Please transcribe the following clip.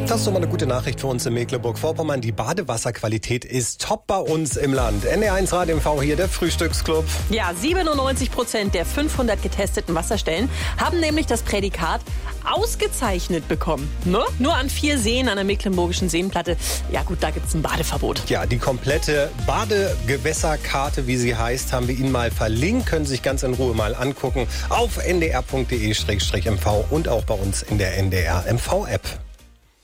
Das ist doch mal eine gute Nachricht für uns in Mecklenburg-Vorpommern. Die Badewasserqualität ist top bei uns im Land. NDR1 Radio MV hier, der Frühstücksclub. Ja, 97% der 500 getesteten Wasserstellen haben nämlich das Prädikat ausgezeichnet bekommen. Ne? Nur an 4 Seen an der mecklenburgischen Seenplatte. Ja gut, da gibt's ein Badeverbot. Ja, die komplette Badegewässerkarte, wie sie heißt, haben wir Ihnen mal verlinkt. Können Sie sich ganz in Ruhe mal angucken auf ndr.de/mv und auch bei uns in der NDR MV-App.